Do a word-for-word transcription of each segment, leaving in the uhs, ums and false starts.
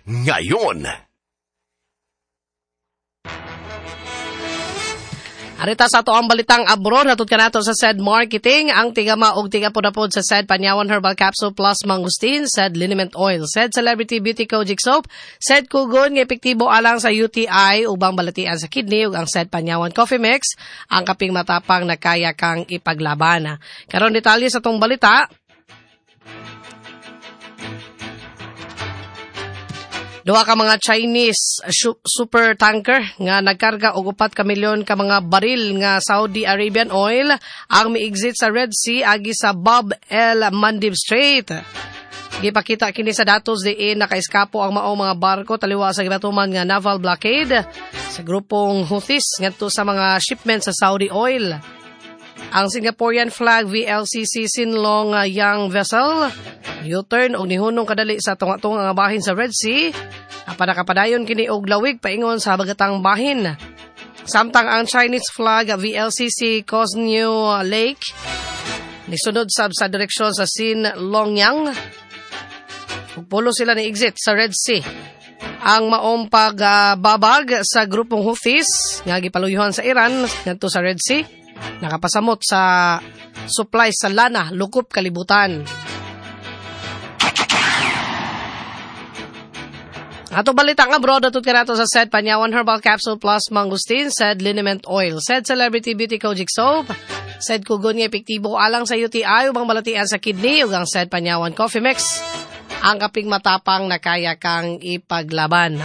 ngayon. Arita sa to ang balitang abroad, natut ka nato sa S E D Marketing, ang tigama og tiga po na po sa S E D Panyawan Herbal Capsule Plus Mangustin, S E D Liniment Oil, S E D Celebrity Beauty Kojic Soap, S E D Kugon, ng epektibo alang sa U T I, ubang balatian sa kidney, ug ang S E D Panyawan Coffee Mix, ang kaping matapang na kaya kang ipaglaban. Karon detalye sa tong balita. Duha ka mga Chinese super tanker nga nagkarga og upat ka milyon ka mga baril nga Saudi Arabian oil ang miexit sa Red Sea agi sa Bab el Mandeb Strait. Gipakita kini sa datos diin nakaiskapo ang mao mga barko taliwa sa gibatuman nga naval blockade sa grupong Houthis ngadto sa mga shipment sa Saudi oil. Ang Singaporean flag V L C C Sinlong uh, Yang vessel U-turn og nihunong kadali sa tunga-tunga nga bahin sa Red Sea. Apada-kapadayon kini og lawig paingon sa habagatang bahin. Samtang ang Chinese flag V L C C Cosneo Lake nisunod sab sa direksyon sa Sinlongyang. Pulo sila ni exit sa Red Sea. Ang maong pagbabag uh, sa grupong Houthis nga gipaluyuhan sa Iran ngadto sa Red Sea nakapasamot sa supply sa lana lukop kalibutan. Ato balita nga bro, datut ka nato sa S E D Panyawan Herbal Capsule Plus Mangustin, S E D Liniment Oil, S E D Celebrity Beauty Kojic Soap, S E D Kugon nga epektibo alang sa U T I ubang balatian sa kidney, ug ang S E D Panyawan Coffee Mix, ang kaping matapang na kaya kang ipaglaban.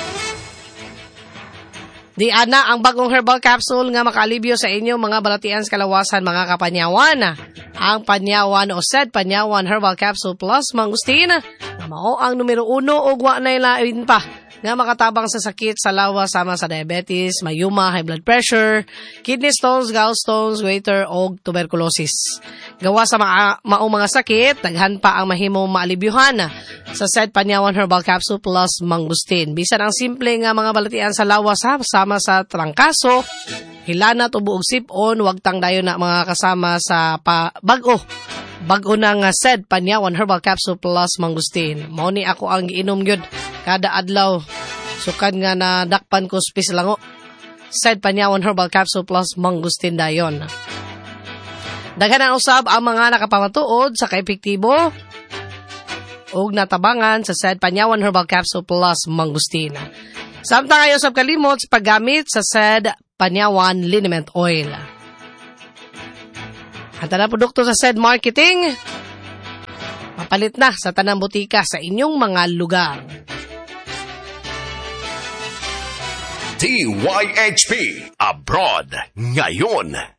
Di ana ang bagong herbal capsule nga makaalibyo sa inyo mga balatian sa kalawasan mga kapanyawan. Ang Panyawan o S E D Panyawan Herbal Capsule Plus Mangustin na mao ang numero uno ug wa nay lain pa nga makatabang sa sakit sa lawas sama sa diabetes, mayuma, high blood pressure, kidney stones, gallstones, goiter o tuberculosis. Gawa sa mga maong mga sakit, daghan pa ang mahimo maalibyuhan sa S E D Panyawan Herbal Capsule Plus Mangustin. Bisan ang simple nga mga balatian sa lawas ha, sama sa trangkaso, hilanat o buog sipon, wag tang dayon na mga kasama sa pa, bago. Bago ng S E D Panyawan Herbal Capsule Plus Mangustin. Mao ni ako ang giinom gyud kada adlaw. Sukan nga na dakpan ko spis lango. S E D Panyawan Herbal Capsule Plus Mangustin dayon. Daghan ang usab ang mga nakapamatuod sa kaepektibo ug natabangan sa S E D Panyawan Herbal Capsule Plus Mangustin. Samtang ayo sab kalimot sa paggamit sa S E D Panyawan Liniment Oil. Ang tanang produkto sa S E D Marketing, mapalit na sa tanang butika sa inyong mga lugar. D Y H P Abroad ngayon.